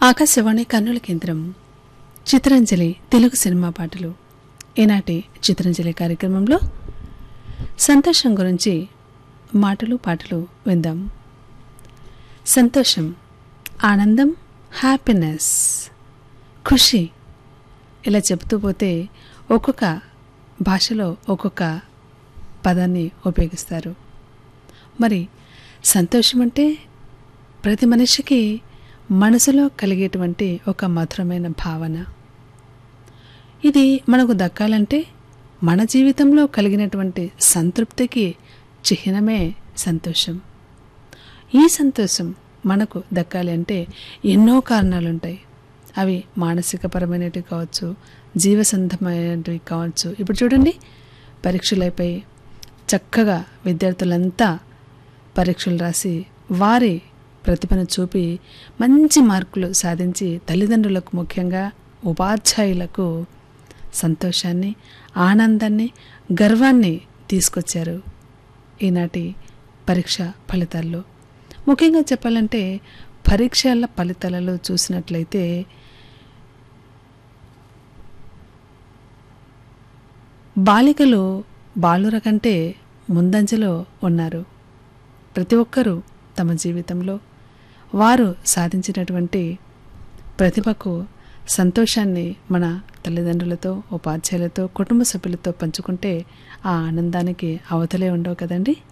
ఆకాశవాణి కర్నూలు కేంద్రం చిత్రాంజలి తెలుగు సినిమా పాటలు. ఈనాటి చిత్రాంజలి కార్యక్రమంలో సంతోషం గురించి మాటలు పాటలు విందాం. సంతోషం, ఆనందం, హ్యాపీనెస్, ఖుషి ఇలా చెబుతూ పోతే ఒక్కొక్క భాషలో ఒక్కొక్క పదాన్ని ఉపయోగిస్తారు. మరి సంతోషం అంటే ప్రతి మనిషికి మనసులో కలిగేటువంటి ఒక మధురమైన భావన. ఇది మనకు దక్కాలంటే మన జీవితంలో కలిగినటువంటి సంతృప్తికి చిహ్నమే సంతోషం. ఈ సంతోషం మనకు దక్కాలి అంటే ఎన్నో కారణాలుంటాయి. అవి మానసికపరమైనవి కావచ్చు, జీవసంధమైనవి కావచ్చు. ఇప్పుడు చూడండి, పరీక్షలైపోయి చక్కగా విద్యార్థులంతా పరీక్షలు రాసి వారి ప్రతిభను చూపి మంచి మార్కులు సాధించి తల్లిదండ్రులకు, ముఖ్యంగా ఉపాధ్యాయులకు సంతోషాన్ని, ఆనందాన్ని, గర్వాన్ని తీసుకొచ్చారు ఈనాటి పరీక్ష ఫలితాల్లో. ముఖ్యంగా చెప్పాలంటే పరీక్షల ఫలితాలలో చూసినట్లయితే బాలికలు బాలుర కంటే ముందంజలో ఉన్నారు. ప్రతి ఒక్కరూ తమ జీవితంలో వారు సాధించినటువంటి ప్రతిభకు సంతోషాన్ని మన తల్లిదండ్రులతో, ఉపాధ్యాయులతో, కుటుంబ సభ్యులతో పంచుకుంటే ఆ ఆనందానికి అవతలే ఉండవు కదండి.